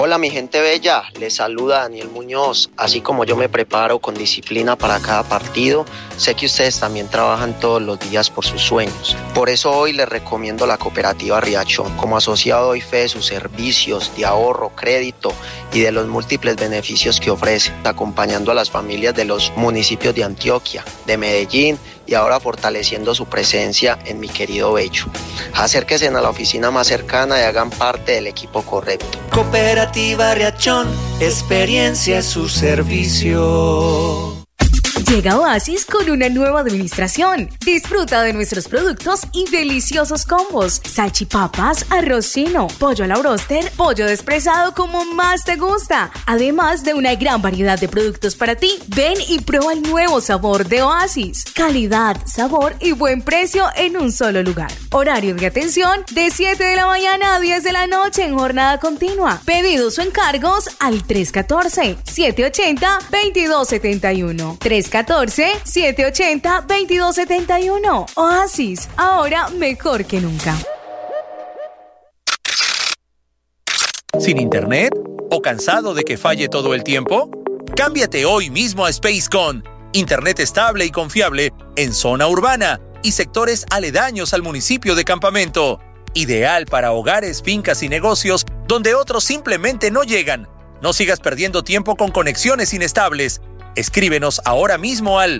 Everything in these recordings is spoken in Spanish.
Hola mi gente bella, les saluda Daniel Muñoz. Así como yo me preparo con disciplina para cada partido, sé que ustedes también trabajan todos los días por sus sueños. Por eso hoy les recomiendo la cooperativa Riachón. Como asociado doy fe de sus servicios de ahorro, crédito y de los múltiples beneficios que ofrece, acompañando a las familias de los municipios de Antioquia, de Medellín y ahora fortaleciendo su presencia en mi querido Bello. Acérquense a la oficina más cercana y hagan parte del equipo correcto. Cooperativa Riachón, experiencia es su servicio. Llega Oasis con una nueva administración. Disfruta de nuestros productos y deliciosos combos. Salchipapas, arroz chino, pollo a la bróster, pollo despresado como más te gusta. Además de una gran variedad de productos para ti. Ven y prueba el nuevo sabor de Oasis. Calidad, sabor y buen precio en un solo lugar. Horario de atención de 7 de la mañana a 10 de la noche en jornada continua. Pedidos o encargos al 314-780-2271. 314-780-2271. Oasis, ahora mejor que nunca. ¿Sin internet? ¿O cansado de que falle todo el tiempo? Cámbiate hoy mismo a Spacecon. Internet estable y confiable en zona urbana y sectores aledaños al municipio de Campamento. Ideal para hogares, fincas y negocios donde otros simplemente no llegan. No sigas perdiendo tiempo con conexiones inestables. Escríbenos ahora mismo al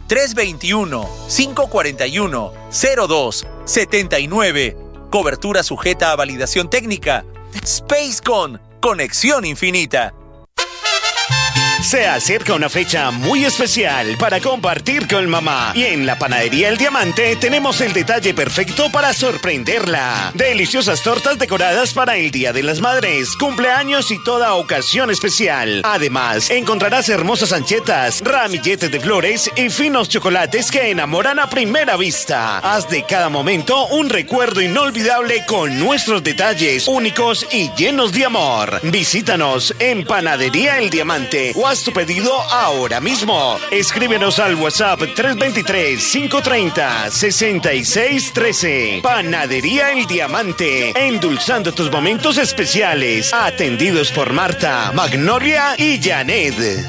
321-541-0279. Cobertura sujeta a validación técnica. Spacecon, conexión infinita. Se acerca una fecha muy especial para compartir con mamá. Y en la Panadería El Diamante tenemos el detalle perfecto para sorprenderla. Deliciosas tortas decoradas para el Día de las Madres, cumpleaños y toda ocasión especial. Además, encontrarás hermosas anchetas, ramilletes de flores y finos chocolates que enamoran a primera vista. Haz de cada momento un recuerdo inolvidable con nuestros detalles únicos y llenos de amor. Visítanos en Panadería El Diamante o haz tu pedido ahora mismo. Escríbenos al WhatsApp 323-530-6613. Panadería El Diamante, endulzando tus momentos especiales. Atendidos por Marta, Magnolia y Janet.